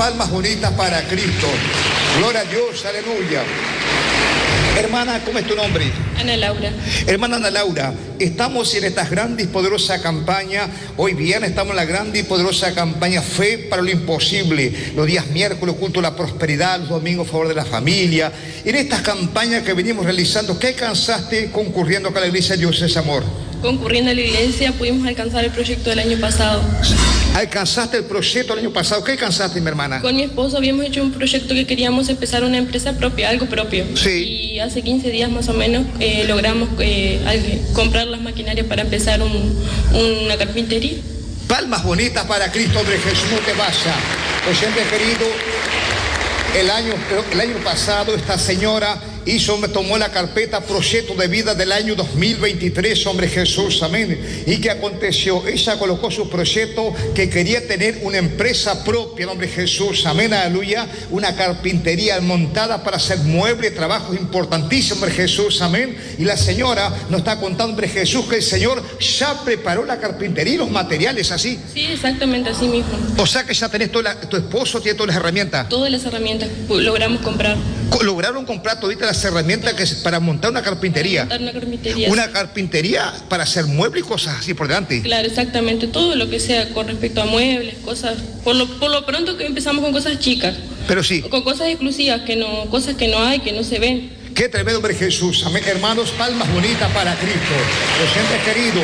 Palmas bonitas para Cristo. Gloria a Dios, aleluya. Hermana, ¿cómo es tu nombre? Ana Laura. Hermana Ana Laura, estamos en esta grande y poderosa campaña. Hoy viernes estamos en la grande y poderosa campaña Fe para lo Imposible. Los días miércoles, culto a la prosperidad, los domingos a favor de la familia. En estas campañas que venimos realizando, ¿qué alcanzaste concurriendo acá a la iglesia Dios es Amor? Concurriendo a la iglesia pudimos alcanzar el proyecto del año pasado. ¿Alcanzaste el proyecto del año pasado? ¿Qué alcanzaste, mi hermana? Con mi esposo habíamos hecho un proyecto que queríamos empezar una empresa propia, algo propio. Sí. Y hace 15 días más o menos logramos comprar las maquinarias para empezar una carpintería. Palmas bonitas para Cristo, hombre Jesús, no te vaya. Oyente querido, el año pasado esta señora tomó la carpeta Proyecto de Vida del año 2023, hombre Jesús, amén. ¿Y qué aconteció? Ella colocó su proyecto que quería tener una empresa propia, hombre Jesús, amén, aleluya, una carpintería montada para hacer muebles, trabajos importantísimos, hombre Jesús, amén. Y la señora nos está contando, hombre Jesús, que el Señor ya preparó la carpintería y los materiales, ¿así? Sí, exactamente así mismo. O sea que ya tenés tu esposo tiene todas las herramientas. Todas las herramientas logramos comprar. Lograron comprar todavía las herramientas para montar una carpintería. Para montar una carpintería. Una sí. Carpintería para hacer muebles y cosas así por delante. Claro, exactamente. Todo lo que sea con respecto a muebles, cosas. Por lo pronto que empezamos con cosas chicas. Pero sí. Con cosas exclusivas, cosas que no hay, que no se ven. Qué tremendo, hombre Jesús. Amén. Hermanos, palmas bonitas para Cristo. Oyentes queridos.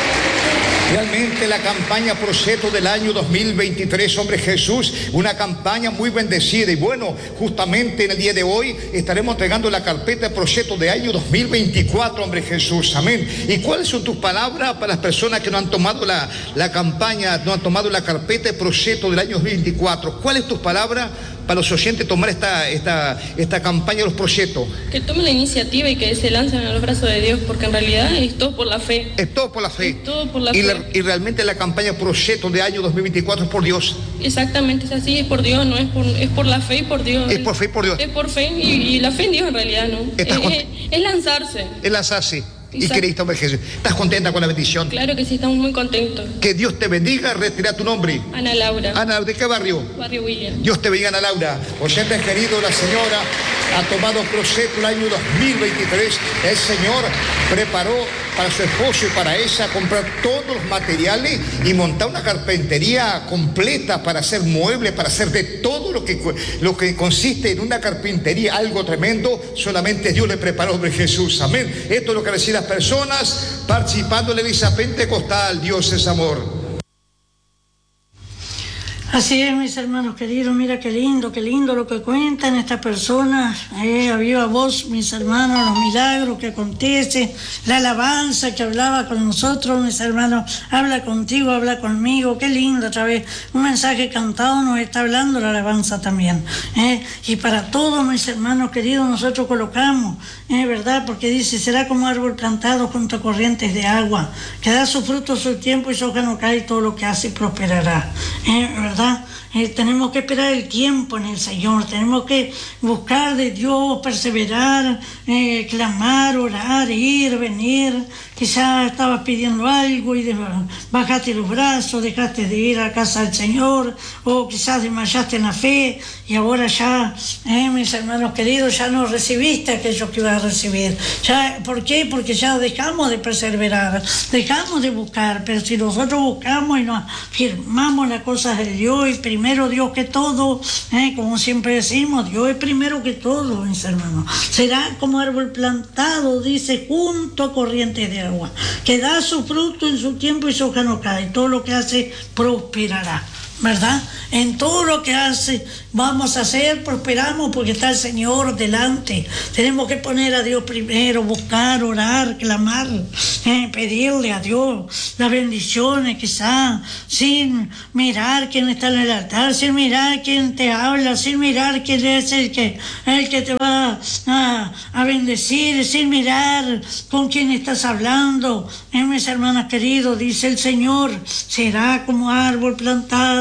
Realmente la campaña Proyecto del año 2023, hombre Jesús, una campaña muy bendecida. Y bueno, justamente en el día de hoy estaremos entregando la carpeta de Proyecto de año 2024, hombre Jesús, amén. ¿Y cuáles son tus palabras para las personas que no han tomado la campaña, no han tomado la carpeta de Proyecto del año 2024? ¿Cuáles tus palabras para los oyentes tomar esta campaña de los proyectos? Que tomen la iniciativa y que se lancen a los brazos de Dios, porque en realidad es todo por la fe. Es todo por la fe. Es todo por la fe. Y realmente la campaña Proyecto de año 2024 es por Dios. Exactamente, es así, es por Dios, no es por la fe y por Dios. Es por fe y por Dios. Es por fe y la fe en Dios en realidad, ¿no? Es lanzarse. Es lanzarse. Y Exacto. Cristo, hombre Jesús. ¿Estás contenta con la bendición? Claro que sí, estamos muy contentos. Que Dios te bendiga. Retira tu nombre. Ana Laura. Ana, ¿de qué barrio? Barrio William. Dios te bendiga, Ana Laura. Oyentes queridos, la señora ha tomado proyecto el año 2023. El Señor preparó para su esposo y para ella comprar todos los materiales y montar una carpintería completa para hacer muebles, para hacer de todo lo que consiste en una carpintería, algo tremendo. Solamente Dios le preparó, hombre Jesús, amén. Esto es lo que reciben las personas participando en la iglesia pentecostal. Dios es amor. Así es, mis hermanos queridos, mira qué lindo lo que cuentan estas personas, a viva voz, mis hermanos, los milagros que acontecen, la alabanza que hablaba con nosotros, mis hermanos, habla contigo, habla conmigo, qué lindo otra vez, un mensaje cantado nos está hablando la alabanza también, y para todos mis hermanos queridos nosotros colocamos, ¿verdad? Porque dice, será como árbol plantado junto a corrientes de agua, que da su fruto su tiempo y su hoja no cae, y todo lo que hace prosperará, ¿verdad? Tenemos que esperar el tiempo en el Señor, tenemos que buscar de Dios, perseverar, clamar, orar, ir, venir. Quizás estabas pidiendo algo y bajaste los brazos, dejaste de ir a casa del Señor, o quizás desmayaste en la fe y ahora ya, mis hermanos queridos, ya no recibiste aquello que ibas a recibir. Ya, ¿por qué? Porque ya dejamos de perseverar, dejamos de buscar, pero si nosotros buscamos y nos afirmamos las cosas de Dios, y primero Dios que todo, como siempre decimos, Dios es primero que todo, mis hermanos. Será como árbol plantado, dice, junto a corrientes de agua, que da su fruto en su tiempo y su hoja no cae, todo lo que hace prosperará, ¿verdad? En todo lo que hace vamos a hacer, prosperamos porque está el Señor delante. Tenemos que poner a Dios primero, buscar, orar, clamar, pedirle a Dios las bendiciones quizás, sin mirar quién está en el altar, sin mirar quién te habla, sin mirar quién es el que te va a bendecir, sin mirar con quién estás hablando. Mis hermanas queridos, dice el Señor, será como árbol plantado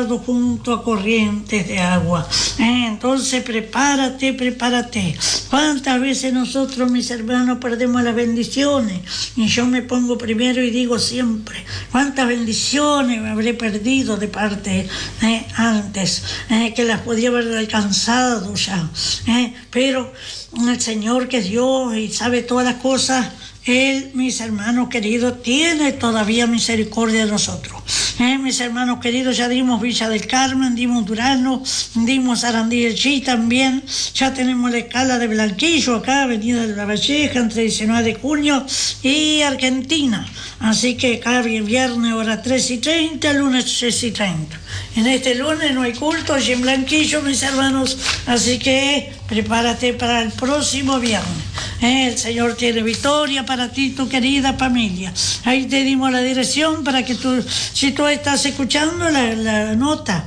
plantado junto a corrientes de agua. Entonces prepárate. ¿Cuántas veces nosotros, mis hermanos, perdemos las bendiciones? Y yo me pongo primero y digo siempre, ¿cuántas bendiciones me habré perdido de parte antes? Que las podía haber alcanzado ya. Pero el Señor, que es Dios y sabe todas las cosas, Él, mis hermanos queridos, tiene todavía misericordia de nosotros. Mis hermanos queridos, ya dimos Villa del Carmen, dimos Durazno, dimos Sarandí el Chi también. Ya tenemos la escala de Blanquillo acá, Avenida de la Valleja, entre 19 de junio y Argentina. Así que cada viernes hora 3:30, lunes 6:30. En este lunes no hay culto allí en Blanquillo, mis hermanos, así que prepárate para el próximo viernes. El Señor tiene victoria para ti, tu querida familia. Ahí te dimos la dirección para que tú, si tú estás escuchando la nota,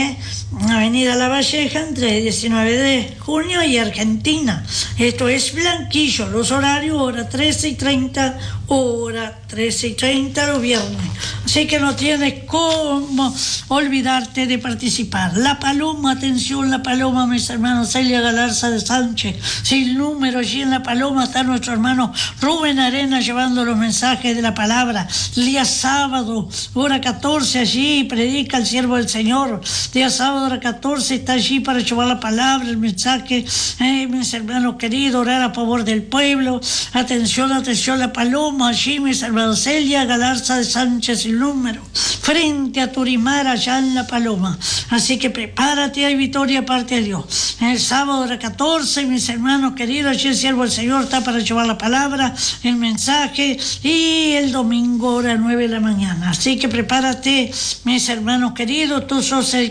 Avenida La Valleja, entre 19 de junio y Argentina. Esto es Blanquillo, los horarios, hora 13:30, hora 13:30 los viernes. Así que no tienes cómo olvidarte de participar. La Paloma, atención, La Paloma, mis hermanos, Celia Galarza de Sánchez, sin número, allí en La Paloma está nuestro hermano Rubén Arena llevando los mensajes de la palabra. El día sábado, hora 14, allí predica el siervo del Señor. Día sábado, hora 14, está allí para llevar la palabra, el mensaje. Mis hermanos queridos, orar a favor del pueblo. Atención, La Paloma, allí, mis hermanos, Celia Galarza de Sánchez, sin número, frente a Turimar, allá en La Paloma. Así que prepárate, hay victoria aparte de Dios. El sábado, hora 14, mis hermanos queridos, allí el siervo del Señor está para llevar la palabra, el mensaje, y el domingo, hora 9 de la mañana. Así que prepárate, mis hermanos queridos, tú sos el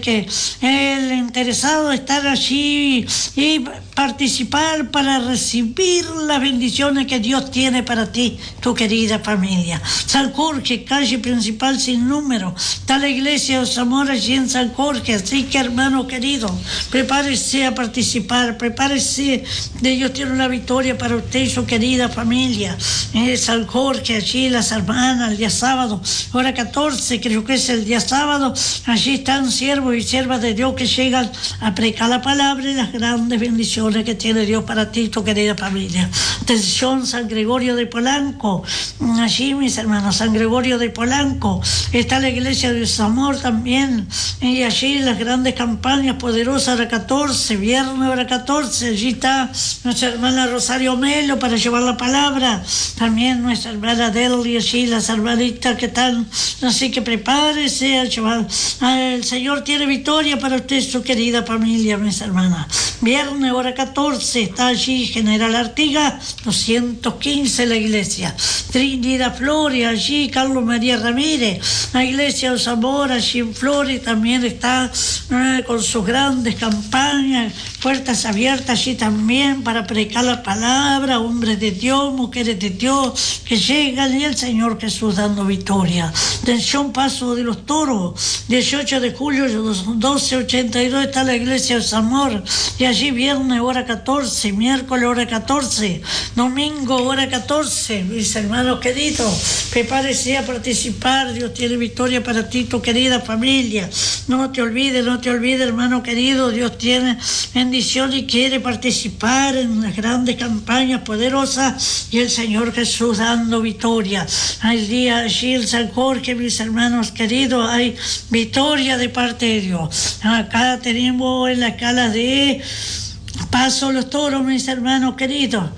interesado de estar allí y participar para recibir las bendiciones que Dios tiene para ti, tu querida familia. San Jorge, calle principal sin número, está la iglesia de Zamora allí en San Jorge. Así que, hermano querido, prepárese a participar, prepárese, Dios tiene una victoria para usted y su querida familia. San Jorge, allí las hermanas, el día sábado, hora 14, creo que es el día sábado, allí están siervos y siervas de Dios que llegan a predicar la palabra y las grandes bendiciones que tiene Dios para ti y tu querida familia. Atención, San Gregorio de Polanco, allí, mis hermanos, San Gregorio de Polanco, está la iglesia de Zamor también, y allí las grandes campañas poderosas, hora 14, viernes, hora 14, allí está nuestra hermana Rosario Melo para llevar la palabra, también nuestra hermana Deli, allí las hermanitas que están, así que prepárese a llevar. El Señor tiene victoria para usted y su querida familia, mis hermanas. Viernes, hora 14, está allí General Artigas, 215 la iglesia. Trinidad Flores, allí Carlos María Ramírez, la iglesia de Zamora, allí en Flores también está con sus grandes campañas, puertas abiertas allí también para predicar la palabra, hombres de Dios, mujeres de Dios que llegan, y el Señor Jesús dando victoria. Atención, Paso de los Toros, 18 de julio 1282 está la iglesia de Zamora, y allí viernes hora 14, miércoles hora 14, domingo hora 14, mis hermanos queridos, prepárese a participar. Dios tiene victoria para ti, tu querida familia. No te olvides, hermano querido, Dios tiene bendición y quiere participar en las grandes campañas poderosas, y el Señor Jesús dando victoria. Hay día allí en San Jorge, mis hermanos queridos, hay victoria de parte de Dios. Acá tenemos en la escala de Paso los Toros, mis hermanos queridos.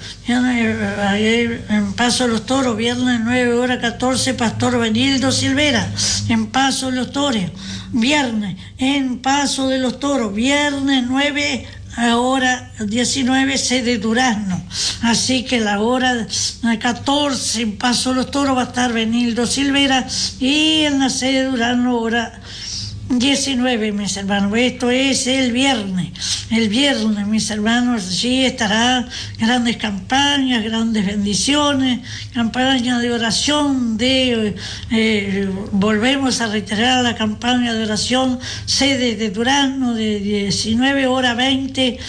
En Paso los Toros, viernes 9 hora 14, Pastor Benildo Silvera. En Paso los Toros, viernes. En Paso de los Toros, viernes 9 hora 19, sede Durazno. Así que la hora 14 en Paso los Toros va a estar Benildo Silvera, y en la sede Durazno hora 19, mis hermanos. Esto es el viernes, mis hermanos. Allí estará grandes campañas, grandes bendiciones, campaña de oración volvemos a reiterar la campaña de oración, sede de Durazno, de 19 horas 20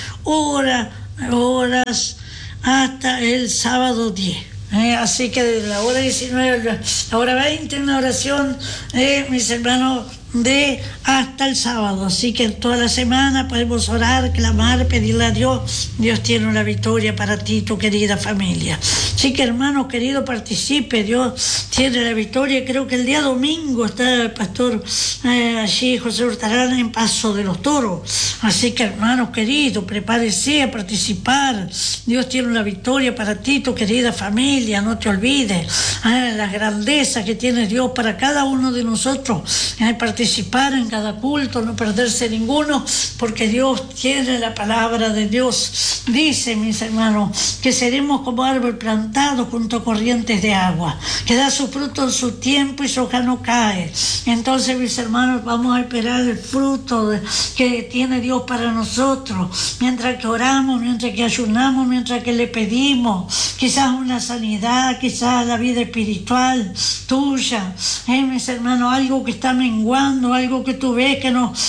horas hasta el sábado 10. Así que desde la hora 19 a la hora 20, una oración, mis hermanos, hasta el sábado. Así que toda la semana podemos orar, clamar, pedirle a Dios. Dios tiene una victoria para ti, tu querida familia. Así que, hermano querido, participe. Dios tiene la victoria. Creo que el día domingo está el pastor allí, José Hurtarán, en Paso de los Toros. Así que, hermano querido, prepárese a participar. Dios tiene una victoria para ti, tu querida familia. No te olvides la grandeza que tiene Dios para cada uno de nosotros. Participar en cada culto, no perderse ninguno, porque Dios tiene la palabra de Dios. Dice, mis hermanos, que seremos como árbol plantado junto a corrientes de agua, que da su fruto en su tiempo y su hoja no cae. Entonces, mis hermanos, vamos a esperar el fruto que tiene Dios para nosotros, mientras que oramos, mientras que ayunamos, mientras que le pedimos, quizás una sanidad, quizás la vida espiritual tuya, mis hermanos, algo que está menguando, algo que tú ves que no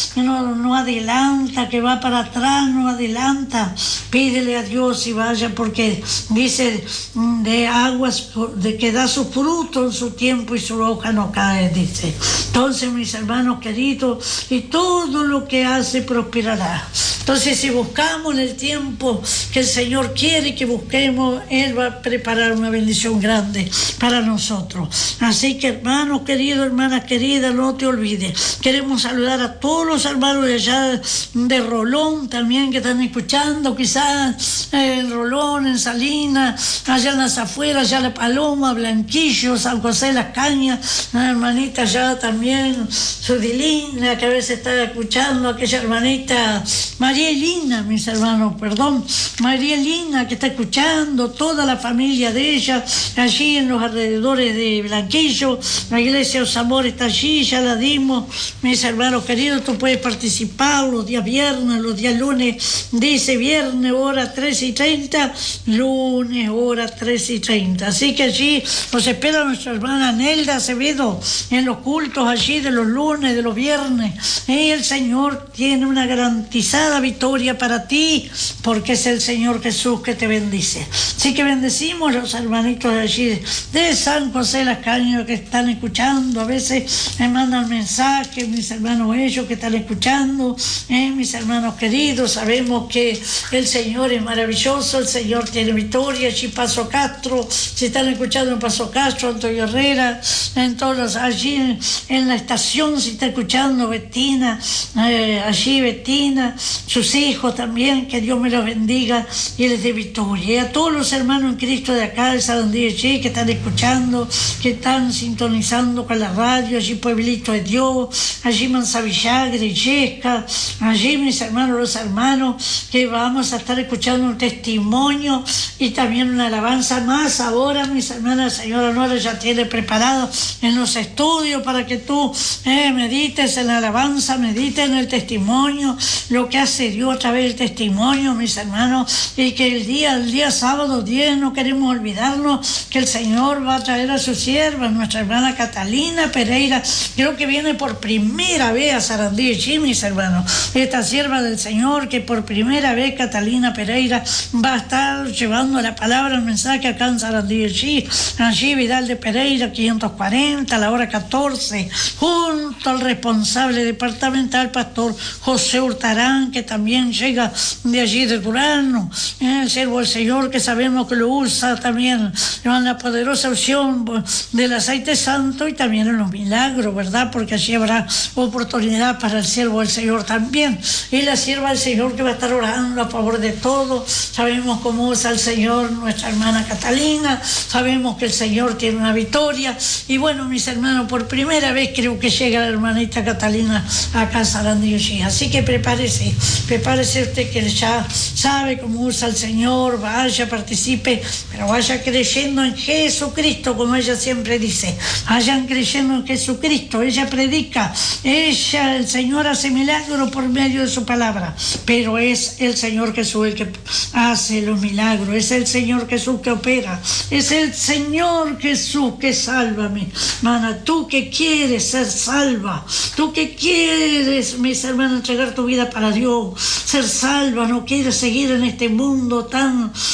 adelanta, que va para atrás, no adelanta. Pídele a Dios y vaya, porque dice de aguas, de que da su fruto en su tiempo y su hoja no cae, dice. Entonces, mis hermanos queridos, y todo lo que hace prosperará. Entonces, si buscamos en el tiempo que el Señor quiere que busquemos, Él va a preparar una bendición grande para nosotros. Así que, hermanos queridos, hermanas queridas, no te olvides. Queremos saludar a todos los hermanos de allá de Rolón también que están escuchando, quizás en Rolón, en Salinas, allá en las afueras, allá La Paloma, Blanquillo, San José de las Cañas, una hermanita allá también, Sudilina, que a veces está escuchando, aquella hermanita María Elina, mis hermanos, María Elina, que está escuchando, toda la familia de ella, allí en los alrededores de Blanquillo, la iglesia Los Amores está allí, ya la dimos, mis hermanos queridos. Tú puedes participar los días viernes, los días lunes, dice viernes hora 13:30, lunes hora 13:30, así que allí nos espera nuestra hermana Nelda Acevedo en los cultos allí de los lunes, de los viernes, y el Señor tiene una garantizada victoria para ti, porque es el Señor Jesús que te bendice. Así que bendecimos a los hermanitos de allí de San José de las Cañas que están escuchando, a veces me mandan mensajes, mis hermanos ellos que están escuchando, mis hermanos queridos, sabemos que el Señor es maravilloso, el Señor tiene victoria. Allí Paso Castro, si están escuchando en Paso Castro, Antonio Herrera, en todos allí en la estación, si está escuchando Bettina, allí Bettina, sus hijos también, que Dios me los bendiga y les dé victoria. Y a todos los hermanos en Cristo de acá, de Sarandí, allí, que están escuchando, que están sintonizando con la radio, allí Pueblito de Dios, allí Mansavillagre, Yesca, allí mis hermanos, los hermanos, que vamos a estar escuchando un testimonio y también una alabanza más. Ahora, mis hermanas, la señora Nora ya tiene preparado en los estudios para que tú medites en la alabanza, medites en el testimonio, lo que hace Dios a través del testimonio, mis hermanos, y que el día sábado 10 no queremos olvidarnos que el Señor va a traer a su sierva, nuestra hermana Catalina Pereira. Creo que viene por primera vez a Sarandí, sí, mis hermanos, esta sierva del Señor, que por primera vez Catalina Pereira va a estar llevando la palabra, el mensaje acá en Sarandí, allí Vidal de Pereira 540, a la hora 14, junto al responsable departamental, pastor José Hurtarán, que también llega de allí de Durano, el siervo del Señor, que sabemos que lo usa también en la poderosa opción del aceite santo y también en los milagros, ¿verdad? Porque allí habrá oportunidad para el siervo del Señor también, y la sierva del Señor que va a estar orando a favor de todo. Sabemos cómo usa el Señor nuestra hermana Catalina, sabemos que el Señor tiene una victoria, y bueno, mis hermanos, por primera vez creo que llega la hermanita Catalina acá a Sarandí. Así que prepárese usted, que ya sabe cómo usa el Señor, vaya, participe, pero vaya creyendo en Jesucristo, como ella siempre dice, vayan creyendo en Jesucristo. Ella predica, el Señor hace milagros por medio de su palabra, pero es el Señor Jesús el que hace los milagros, es el Señor Jesús que opera, es el Señor Jesús que salva, mi hermana, tú que quieres ser salva, tú que quieres, mis hermanos, entregar tu vida para Dios, ser salva, no quieres seguir en este mundo tan